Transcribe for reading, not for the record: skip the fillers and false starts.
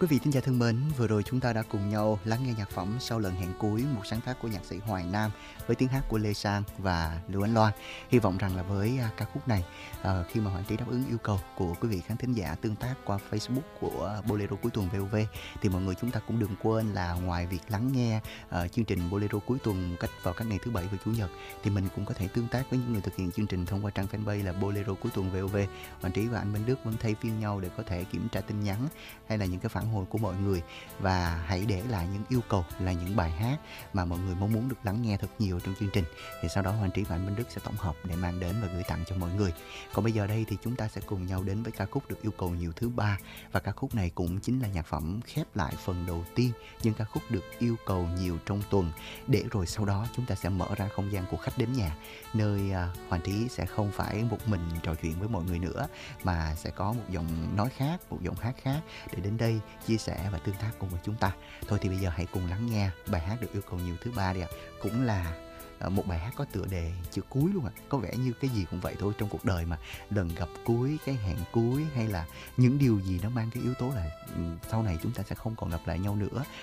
Quý vị thính giả thân mến, vừa rồi chúng ta đã cùng nhau lắng nghe nhạc phẩm Sau lần hẹn cuối, một sáng tác của nhạc sĩ Hoài Nam với tiếng hát của Lê Sang và Lưu Ánh Loan. Hy vọng rằng là với ca khúc này, khi mà Hoàng Trí đáp ứng yêu cầu của quý vị khán thính giả tương tác qua Facebook của Bolero Cuối Tuần VOV, thì mọi người chúng ta cũng đừng quên là ngoài việc lắng nghe chương trình Bolero Cuối Tuần vào các ngày thứ Bảy và Chủ nhật, thì mình cũng có thể tương tác với những người thực hiện chương trình thông qua trang fanpage là Bolero Cuối Tuần VOV. Hoàng Trí và anh Minh Đức vẫn thay phiên nhau để có thể kiểm tra tin nhắn hay là những cái phản hồi của mọi người, và hãy để lại những yêu cầu là những bài hát mà mọi người mong muốn được lắng nghe thật nhiều trong chương trình, thì sau đó Hoàng Trí và anh Minh Đức sẽ tổng hợp để mang đến và gửi tặng cho mọi người. Còn bây giờ đây thì chúng ta sẽ cùng nhau đến với ca khúc được yêu cầu nhiều thứ ba, và ca khúc này cũng chính là nhạc phẩm khép lại phần đầu tiên những ca khúc được yêu cầu nhiều trong tuần, để rồi sau đó chúng ta sẽ mở ra không gian của khách đến nhà, nơi Hoàng Trí sẽ không phải một mình trò chuyện với mọi người nữa, mà sẽ có một giọng nói khác, một giọng hát khác để đến đây chia sẻ và tương tác cùng với chúng ta. Thôi thì bây giờ hãy cùng lắng nghe bài hát được yêu cầu nhiều thứ ba đi ạ. Cũng là một bài hát có tựa đề chữ cuối luôn ạ. Có vẻ như cái gì cũng vậy thôi trong cuộc đời mà, lần gặp cuối, cái hẹn cuối, hay là những điều gì nó mang cái yếu tố là sau này chúng ta sẽ không còn gặp lại nhau nữa,